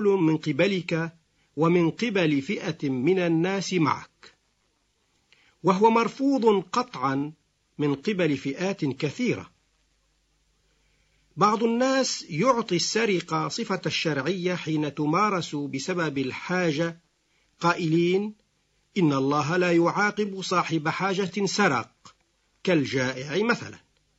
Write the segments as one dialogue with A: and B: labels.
A: من قبلك ومن قبل فئة من الناس معك، وهو مرفوض قطعا من قبل فئات كثيرة. بعض الناس يعطي السرقة صفة الشرعية حين تمارس بسبب الحاجة، قائلين إن الله لا يعاقب صاحب حاجة سرق كالجائع مثلا،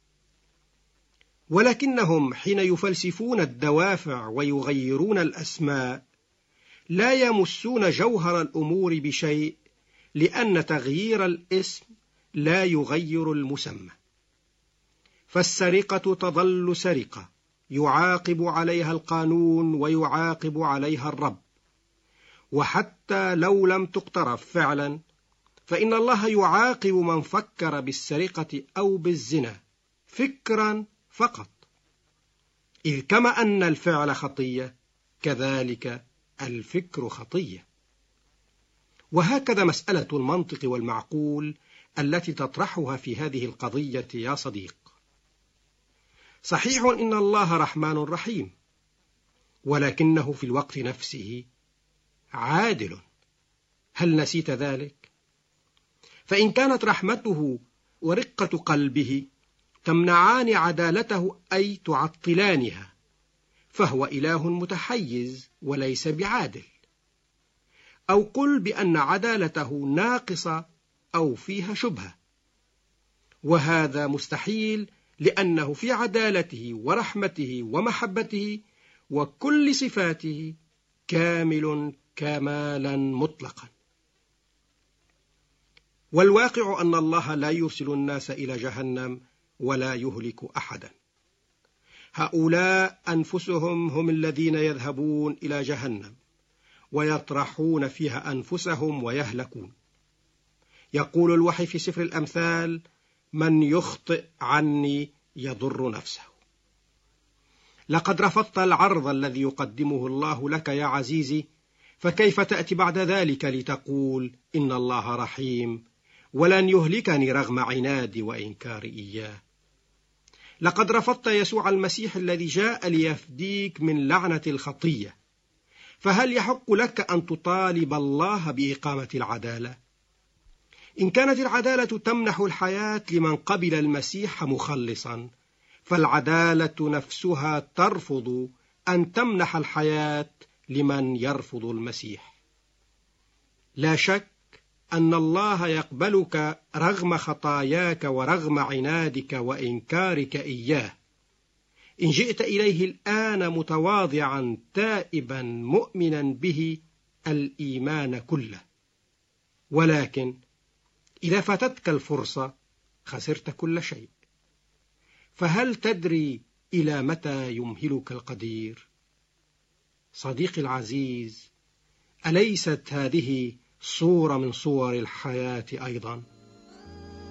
A: ولكنهم حين يفلسفون الدوافع ويغيرون الأسماء لا يمسون جوهر الأمور بشيء، لأن تغيير الاسم لا يغير المسمى. فالسرقة تظل سرقة يعاقب عليها القانون ويعاقب عليها الرب، وحتى لو لم تقترف فعلا فإن الله يعاقب من فكر بالسرقة أو بالزنا فكرا فقط، إذ كما أن الفعل خطية كذلك الفكر خطية. وهكذا مسألة المنطق والمعقول التي تطرحها في هذه القضية يا صديق. صحيح إن الله رحمن رحيم، ولكنه في الوقت نفسه عادل. هل نسيت ذلك؟ فإن كانت رحمته ورقة قلبه تمنعان عدالته أي تعطلانها، فهو إله متحيز وليس بعادل. أو قل بأن عدالته ناقصة أو فيها شبهة، وهذا مستحيل، لأنه في عدالته ورحمته ومحبته وكل صفاته كامل كمالا مطلقا. والواقع أن الله لا يرسل الناس إلى جهنم ولا يهلك أحدا. هؤلاء أنفسهم هم الذين يذهبون إلى جهنم ويطرحون فيها أنفسهم ويهلكون. يقول الوحي في سفر الأمثال: من يخطئ عني يضر نفسه. لقد رفضت العرض الذي يقدمه الله لك يا عزيزي، فكيف تأتي بعد ذلك لتقول إن الله رحيم ولن يهلكني رغم عنادي وإنكاري إياه؟ لقد رفضت يسوع المسيح الذي جاء ليفديك من لعنة الخطية، فهل يحق لك أن تطالب الله بإقامة العدالة؟ إن كانت العدالة تمنح الحياة لمن قبل المسيح مخلصا، فالعدالة نفسها ترفض أن تمنح الحياة لمن يرفض المسيح. لا شك أن الله يقبلك رغم خطاياك ورغم عنادك وإنكارك إياه، إن جئت إليه الآن متواضعا تائبا مؤمنا به الإيمان كله. ولكن إذا فاتتك الفرصة خسرت كل شيء. فهل تدري إلى متى يمهلك القدير؟ صديقي العزيز، أليست هذه صورة من صور الحياة أيضا؟